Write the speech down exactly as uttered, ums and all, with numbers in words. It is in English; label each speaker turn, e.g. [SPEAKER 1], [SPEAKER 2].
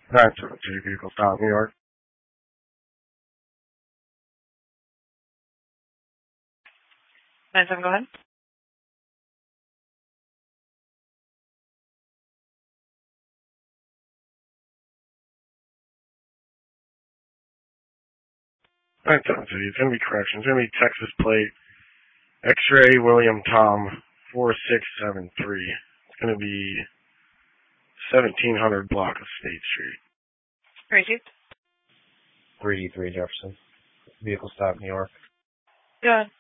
[SPEAKER 1] nine seven three, vehicle stop, New York.
[SPEAKER 2] nine seven, go ahead.
[SPEAKER 1] nine seven three, it's going to be correction. It's going to be Texas plate, X-ray William Tom, four six seven three. It's going to be seventeen hundred block of State Street.
[SPEAKER 2] Received.
[SPEAKER 1] three D three Jefferson. Vehicle stop, New York.
[SPEAKER 2] Go ahead.